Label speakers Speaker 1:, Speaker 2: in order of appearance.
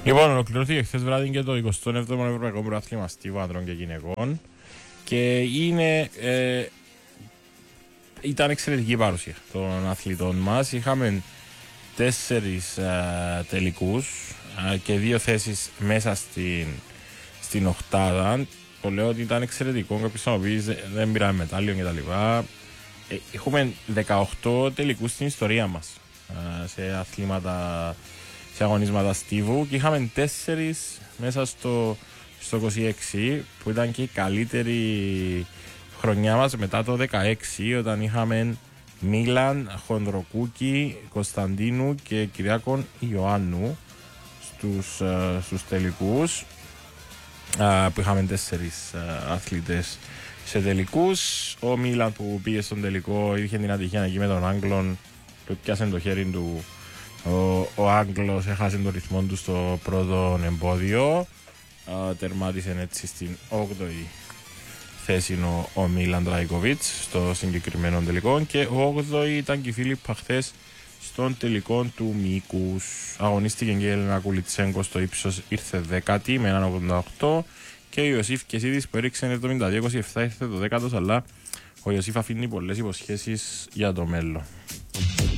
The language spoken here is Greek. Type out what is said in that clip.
Speaker 1: Λοιπόν, ολοκληρώθηκε χθες βράδυ και το 27ο Ευρωπαϊκό Πρωτάθλημα Αστίβου Ανδρών και Γυναικών και ήταν εξαιρετική η παρουσία των αθλητών μας. Είχαμε 4 τελικούς και 2 θέσεις μέσα στην οκτάδα. Το λέω ότι ήταν εξαιρετικό. Κάποιος θα μου πει δεν πήραμε μετάλλιο κτλ. Έχουμε 18 τελικούς στην ιστορία μας σε αγωνίσματα στίβου και είχαμε 4 μέσα στο 26 που ήταν και η καλύτερη χρονιά μας μετά το 16 όταν είχαμε Μίλαν, Χονδροκούκη, Κωνσταντίνου και Κυριάκον Ιωάννου στους τελικούς που είχαμε 4 αθλητές σε τελικούς. Ο Μίλαν που πήγε στον τελικό είχε την ατυχία εκεί με τον Άγγλον, του πιάσε το χέρι του. Ο Άγγλος έχασε τον ρυθμό του στο πρώτο εμπόδιο, τερμάτισε έτσι στην 8η θέση ο Μίλαν Τραϊκοβίτς στο συγκεκριμένο τελικό και ο 8η ήταν και η Φίλιππα χθες στον τελικό του μήκους. Αγωνίστηκε και η Έλενα Κουλιτσέγκο στο ύψος, ήρθε 10η με 1,88 και ο Ιωσήφ Κεσίδης που έριξε 72-27 ήρθε το 10ο, αλλά ο Ιωσήφ αφήνει πολλές υποσχέσεις για το μέλλον.